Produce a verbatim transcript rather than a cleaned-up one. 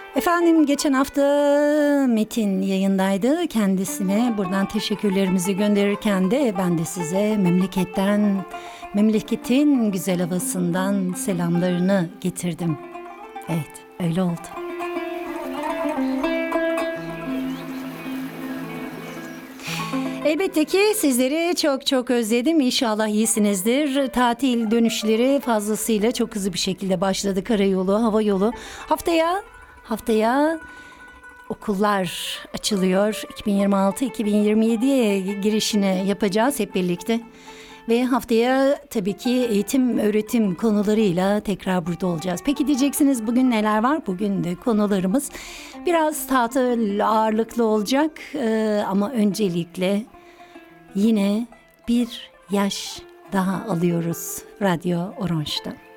Efendim geçen hafta Metin yayındaydı. Kendisine buradan teşekkürlerimizi gönderirken de ben de size memleketten, memleketin güzel havasından selamlarını getirdim. Evet, öyle oldu. Elbette ki sizleri çok çok özledim. İnşallah iyisinizdir. Tatil dönüşleri fazlasıyla çok hızlı bir şekilde başladı. Karayolu, hava yolu. Haftaya haftaya okullar açılıyor. iki bin yirmi altı iki bin yirmi yediye girişini yapacağız hep birlikte. Ve haftaya tabii ki eğitim, öğretim konularıyla tekrar burada olacağız. Peki diyeceksiniz bugün neler var? Bugün de konularımız biraz tatil ağırlıklı olacak. Ee, ama öncelikle yine bir yaş daha alıyoruz Radyo Orange'da.